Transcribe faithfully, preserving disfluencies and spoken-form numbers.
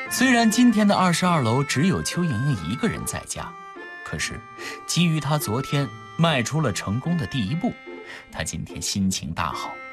虽然今天的二十二楼只有邱莹莹一个人在家，可是基于她昨天迈出了成功的第一步，她今天心情大好。